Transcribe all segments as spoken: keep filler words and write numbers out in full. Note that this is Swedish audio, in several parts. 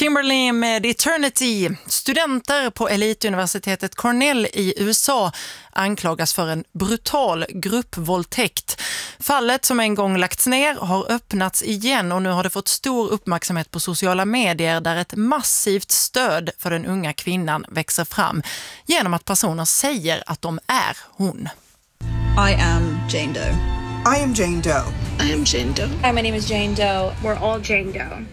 Kimberly med Eternity. Studenter på elituniversitetet Cornell i U S A anklagas för en brutal gruppvåldtäkt. Fallet som en gång lagts ner har öppnats igen och nu har det fått stor uppmärksamhet på sociala medier där ett massivt stöd för den unga kvinnan växer fram genom att personer säger att de är hon. I am Jane Doe. I am Jane Doe. I am Jane Doe. Hi, my name is Jane Doe. We're all Jane Doe.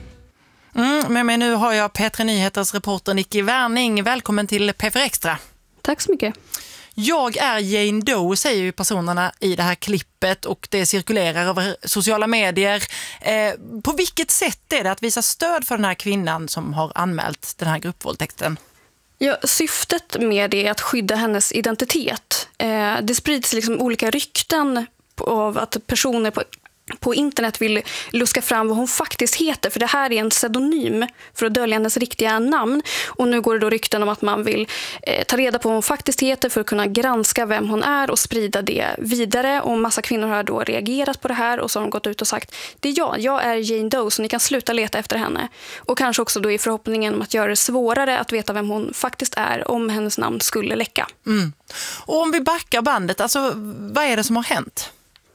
Mm, men, men nu har jag P tre Nyheters reporter Nicky Wärning. Välkommen till P fyra Extra. Tack så mycket. Jag är Jane Doe, säger ju personerna i det här klippet och det cirkulerar över sociala medier. Eh, på vilket sätt är det att visa stöd för den här kvinnan som har anmält den här gruppvåldtäkten? Ja, syftet med det är att skydda hennes identitet. Eh, det sprids liksom olika rykten av att personer på på internet vill luska fram vad hon faktiskt heter, för det här är en pseudonym för att dölja hennes riktiga namn, och nu går det då rykten om att man vill eh, ta reda på vad hon faktiskt heter för att kunna granska vem hon är och sprida det vidare, och massa kvinnor har då reagerat på det här och så har de gått ut och sagt, det är jag, jag är Jane Doe, så ni kan sluta leta efter henne, och kanske också då i förhoppningen om att göra det svårare att veta vem hon faktiskt är om hennes namn skulle läcka. Mm. Och om vi backar bandet, alltså vad är det som har hänt?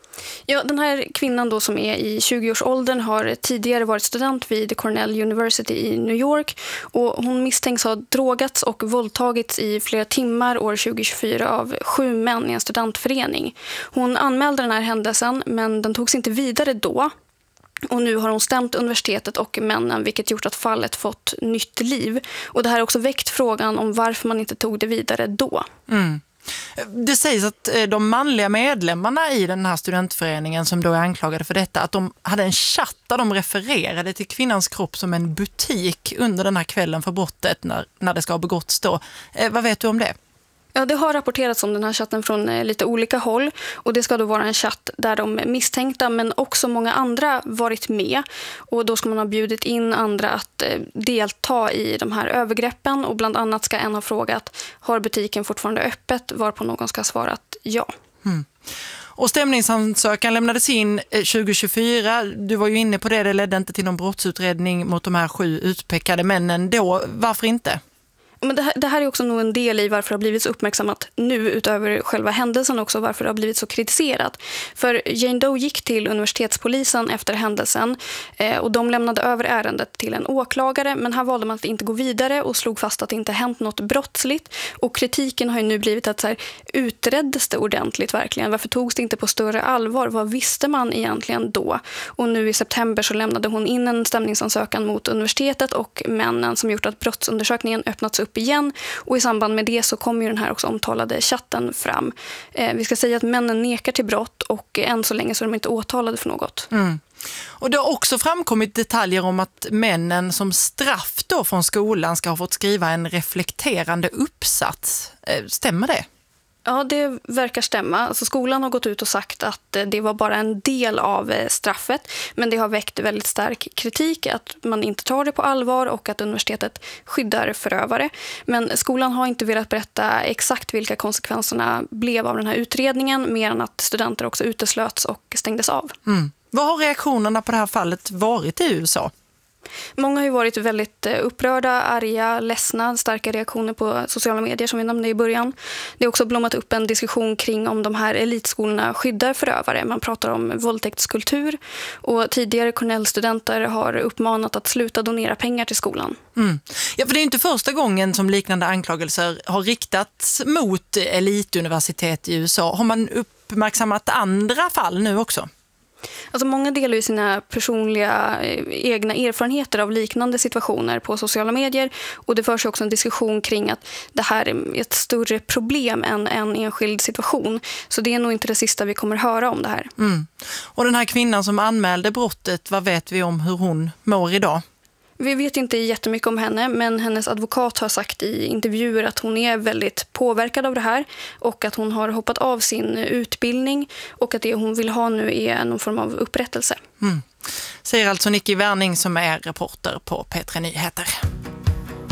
Ja, den här kvinnan då som är i tjugoårsåldern har tidigare varit student vid Cornell University i New York, och hon misstänks ha drogats och våldtagits i flera timmar år tjugohundratjugofyra av sju män i en studentförening. Hon anmälde den här händelsen, men den togs inte vidare då. Och nu har hon stämt universitetet och männen, vilket gjort att fallet fått nytt liv. Och det här har också väckt frågan om varför man inte tog det vidare då. Mm. Det sägs att de manliga medlemmarna i den här studentföreningen som då är anklagade för detta, att de hade en chatt där de refererade till kvinnans kropp som en butik under den här kvällen för brottet när, när det ska ha begåtts då. Eh, vad vet du om det? Ja, det har rapporterats om den här chatten från eh, lite olika håll, och det ska då vara en chatt där de misstänkta men också många andra varit med, och då ska man ha bjudit in andra att eh, delta i de här övergreppen, och bland annat ska en ha frågat, har butiken fortfarande öppet, varpå någon ska ha svarat ja. Mm. Och stämningsansökan lämnades in tjugohundratjugofyra. Du var ju inne på det, det ledde inte till någon brottsutredning mot de här sju utpekade männen då. Varför inte? Men det här, det här är också nog en del i varför det har blivit så uppmärksammat nu, utöver själva händelsen också, varför det har blivit så kritiserat. För Jane Doe gick till universitetspolisen efter händelsen eh, och de lämnade över ärendet till en åklagare, men här valde man att inte gå vidare och slog fast att det inte hänt något brottsligt. Och kritiken har ju nu blivit att så här, utreddes det ordentligt verkligen? Varför togs det inte på större allvar? Vad visste man egentligen då? Och nu i september så lämnade hon in en stämningsansökan mot universitetet och männen som gjort att brottsundersökningen öppnats upp igen, och i samband med det så kommer ju den här också omtalade chatten fram. Eh, vi ska säga att männen nekar till brott, och än så länge så är de inte åtalade för något. Mm. Och det har också framkommit detaljer om att männen som straff då från skolan ska ha fått skriva en reflekterande uppsats. Eh, stämmer det? Ja, det verkar stämma. Alltså, skolan har gått ut och sagt att det var bara en del av straffet, men det har väckt väldigt stark kritik att man inte tar det på allvar och att universitetet skyddar förövare. Men skolan har inte velat berätta exakt vilka konsekvenserna blev av den här utredningen, mer än att studenter också uteslöts och stängdes av. Mm. Vad har reaktionerna på det här fallet varit i U S A? Många har ju varit väldigt upprörda, arga, ledsna, starka reaktioner på sociala medier som vi nämnde i början. Det har också blommat upp en diskussion kring om de här elitskolorna skyddar förövare. Man pratar om våldtäktskultur, och tidigare Cornell-studenter har uppmanat att sluta donera pengar till skolan. Mm. Ja, för det är inte första gången som liknande anklagelser har riktats mot elituniversitet i U S A. Har man uppmärksammat andra fall nu också? Alltså många delar ju sina personliga eh, egna erfarenheter av liknande situationer på sociala medier, och det förs också en diskussion kring att det här är ett större problem än en enskild situation. Så det är nog inte det sista vi kommer höra om det här. Mm. Och den här kvinnan som anmälde brottet, vad vet vi om hur hon mår idag? Vi vet inte jättemycket om henne, men hennes advokat har sagt i intervjuer att hon är väldigt påverkad av det här, och att hon har hoppat av sin utbildning, och att det hon vill ha nu är någon form av upprättelse. Mm. Säger alltså Nicky Wärning som är reporter på P tre Nyheter.